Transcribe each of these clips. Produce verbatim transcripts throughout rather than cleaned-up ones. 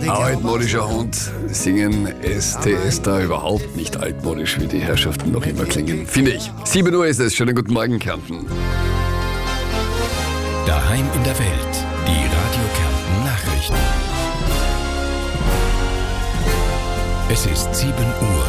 Altmodischer Hund. Singen S T S da überhaupt nicht altmodisch, wie die Herrschaften noch immer klingen, finde ich. sieben Uhr ist es. Schönen guten Morgen, Kärnten. Daheim in der Welt. Die Radio Kärnten Nachrichten. Es ist sieben Uhr.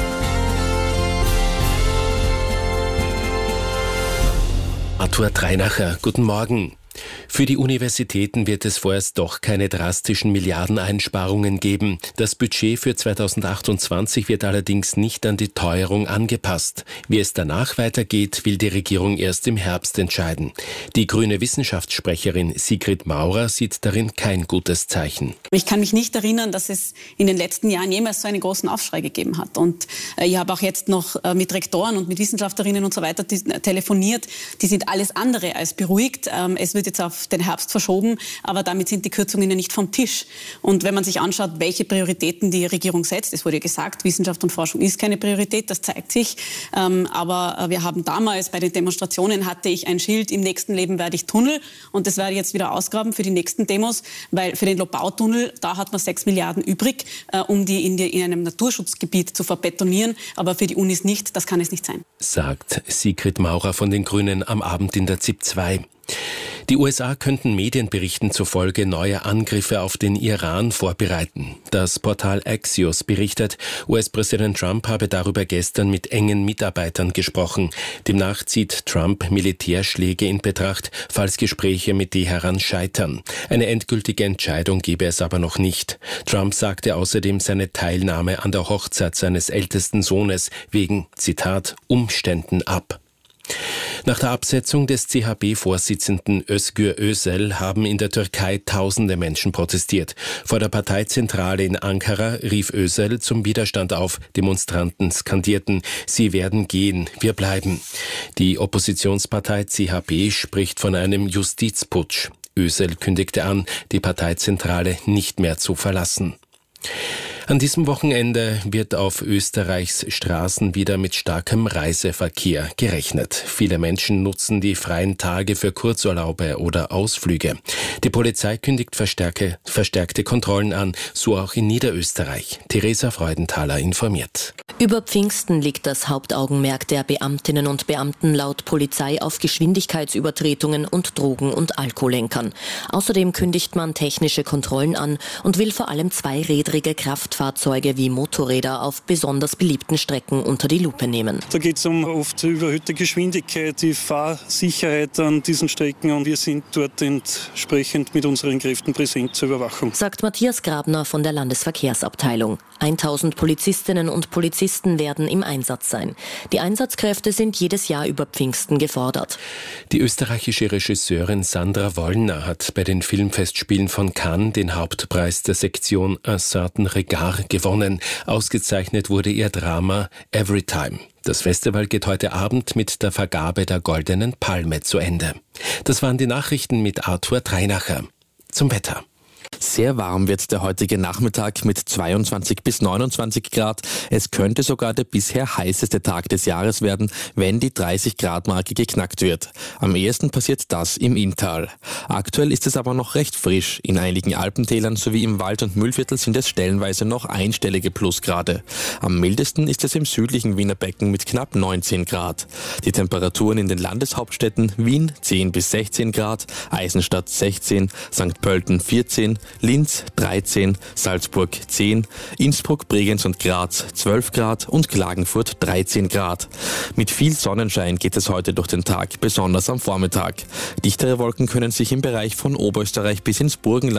Arthur Dreinacher, guten Morgen. Für die Universitäten wird es vorerst doch keine drastischen Milliardeneinsparungen geben. Das Budget für zweitausendachtundzwanzig wird allerdings nicht an die Teuerung angepasst. Wie es danach weitergeht, will die Regierung erst im Herbst entscheiden. Die grüne Wissenschaftssprecherin Sigrid Maurer sieht darin kein gutes Zeichen. Ich kann mich nicht erinnern, dass es in den letzten Jahren jemals so einen großen Aufschrei gegeben hat. Und äh, ich habe auch jetzt noch äh, mit Rektoren und mit Wissenschaftlerinnen und so weiter die, äh, telefoniert. Die sind alles andere als beruhigt. Ähm, es wird jetzt auf den Herbst verschoben, aber damit sind die Kürzungen ja nicht vom Tisch. Und wenn man sich anschaut, welche Prioritäten die Regierung setzt, es wurde ja gesagt, Wissenschaft und Forschung ist keine Priorität, das zeigt sich. Ähm, aber wir haben damals bei den Demonstrationen hatte ich ein Schild, im nächsten Leben werde ich Tunnel, und das werde ich jetzt wieder ausgraben für die nächsten Demos, weil für den Lobau-Tunnel, da hat man sechs Milliarden übrig, äh, um die in, die in einem Naturschutzgebiet zu verbetonieren, aber für die Unis nicht, das kann es nicht sein. Sagt Sigrid Maurer von den Grünen am Abend in der Z I P zwei. Die U S A könnten Medienberichten zufolge neue Angriffe auf den Iran vorbereiten. Das Portal Axios berichtet, U S-Präsident Trump habe darüber gestern mit engen Mitarbeitern gesprochen. Demnach zieht Trump Militärschläge in Betracht, falls Gespräche mit Teheran scheitern. Eine endgültige Entscheidung gebe es aber noch nicht. Trump sagte außerdem seine Teilnahme an der Hochzeit seines ältesten Sohnes wegen, Zitat, Umständen ab. Nach der Absetzung des C H B-Vorsitzenden Özgür Özel haben in der Türkei tausende Menschen protestiert. Vor der Parteizentrale in Ankara rief Özel zum Widerstand auf. Demonstranten skandierten, sie werden gehen, wir bleiben. Die Oppositionspartei C H B spricht von einem Justizputsch. Özel kündigte an, die Parteizentrale nicht mehr zu verlassen. An diesem Wochenende wird auf Österreichs Straßen wieder mit starkem Reiseverkehr gerechnet. Viele Menschen nutzen die freien Tage für Kurzurlaube oder Ausflüge. Die Polizei kündigt verstärke, verstärkte Kontrollen an, so auch in Niederösterreich. Theresa Freudenthaler informiert. Über Pfingsten liegt das Hauptaugenmerk der Beamtinnen und Beamten laut Polizei auf Geschwindigkeitsübertretungen und Drogen- und Alkoholenkern. Außerdem kündigt man technische Kontrollen an und will vor allem zweirädrige Kraftfahrzeuge wie Motorräder auf besonders beliebten Strecken unter die Lupe nehmen. Da geht es um oft überhöhte Geschwindigkeit, die Fahrsicherheit an diesen Strecken, und wir sind dort entsprechend mit unseren Kräften präsent zur Überwachung. Sagt Matthias Grabner von der Landesverkehrsabteilung. tausend Polizistinnen und Polizisten werden im Einsatz sein. Die Einsatzkräfte sind jedes Jahr über Pfingsten gefordert. Die österreichische Regisseurin Sandra Wollner hat bei den Filmfestspielen von Cannes den Hauptpreis der Sektion Un certain regard gewonnen. Ausgezeichnet wurde ihr Drama Everytime. Das Festival geht heute Abend mit der Vergabe der Goldenen Palme zu Ende. Das waren die Nachrichten mit Arthur Dreinacher. Zum Wetter. Sehr warm wird der heutige Nachmittag mit zweiundzwanzig bis neunundzwanzig Grad. Es könnte sogar der bisher heißeste Tag des Jahres werden, wenn die dreißig Grad Marke geknackt wird. Am ehesten passiert das im Inntal. Aktuell ist es aber noch recht frisch. In einigen Alpentälern sowie im Wald- und Mühlviertel sind es stellenweise noch einstellige Plusgrade. Am mildesten ist es im südlichen Wiener Becken mit knapp neunzehn Grad. Die Temperaturen in den Landeshauptstädten Wien zehn bis sechzehn Grad, Eisenstadt sechzehn, Sankt Pölten vierzehn, Linz dreizehn, Salzburg zehn, Innsbruck, Bregenz und Graz zwölf Grad und Klagenfurt dreizehn Grad. Mit viel Sonnenschein geht es heute durch den Tag, besonders am Vormittag. Dichtere Wolken können sich im Bereich von Oberösterreich bis ins Burgenland